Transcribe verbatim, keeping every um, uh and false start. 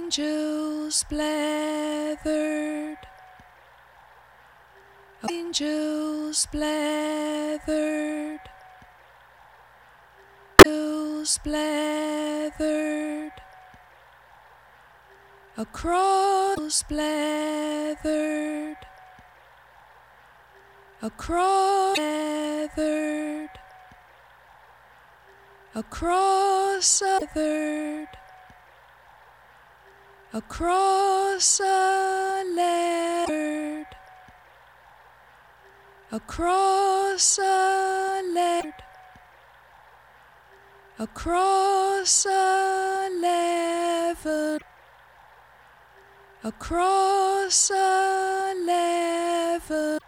Angels blathered, angels blathered, angels blathered, across blathered, across blathered, across blathered, across a leopard, across a leopard, across a leopard, across a leopard.